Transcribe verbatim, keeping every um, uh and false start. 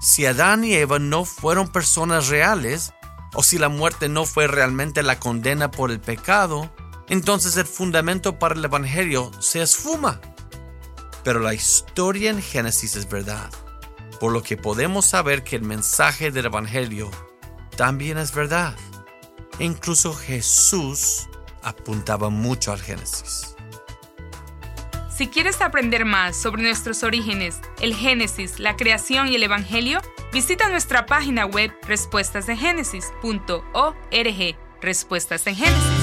Si Adán y Eva no fueron personas reales, o si la muerte no fue realmente la condena por el pecado, entonces el fundamento para el Evangelio se esfuma. Pero la historia en Génesis es verdad, por lo que podemos saber que el mensaje del Evangelio también es verdad. E incluso Jesús apuntaba mucho al Génesis. Si quieres aprender más sobre nuestros orígenes, el Génesis, la creación y el Evangelio, visita nuestra página web respuestas en génesis punto org. Respuestas en Génesis.